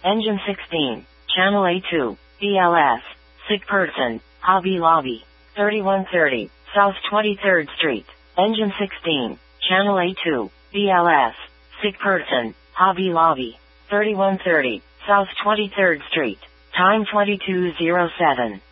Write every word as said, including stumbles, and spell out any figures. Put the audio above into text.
Engine sixteen, Channel A two, B L S, Sick Person, Hobby Lobby. thirty-one thirty, South twenty-third Street. Engine sixteen, Channel A two, B L S, Sick Person, Hobby Lobby. thirty-one thirty, South twenty-third Street. Time twenty-two oh seven.